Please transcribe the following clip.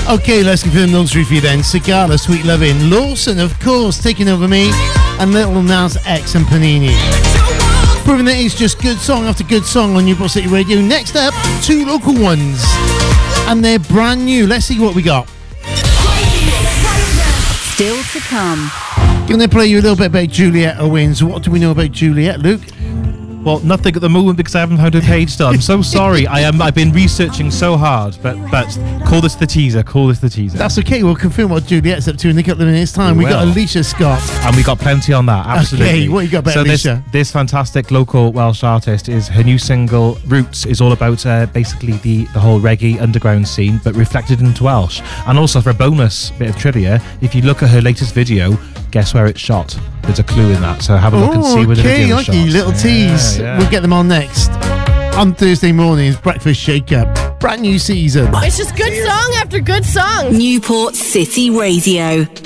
Okay, let's confirm those three for you then. Cigala, Sweet Lovin', Lawson, of course, Taking Over Me, and Little Nas X and Panini. Proving that it's just good song after good song on Newport City Radio. Next up, two local ones, and they're brand new. Let's see what we got. Still to come. Gonna play you a little bit about Juliet Owens. What do we know about Juliet, Luke? Well, nothing at the moment because I haven't found her page still. I'm so sorry. I've been researching so hard, but call this the teaser. Call this the teaser. That's okay. We'll confirm what Juliet's up to in a couple of minutes' time. We got Alicia Scott, and we got plenty on that. Absolutely. Okay, what you got about Alicia? This fantastic local Welsh artist is her new single Roots is all about basically the whole reggae underground scene, but reflected into Welsh. And also for a bonus bit of trivia, if you look at her latest video, guess where it's shot? There's a clue in that, so have a look and see where the video is shot. Okay, little tease. Yeah. We'll get them on next. On Thursday mornings, Breakfast Shake-Up. Brand new season. It's just good song after good song. Newport City Radio.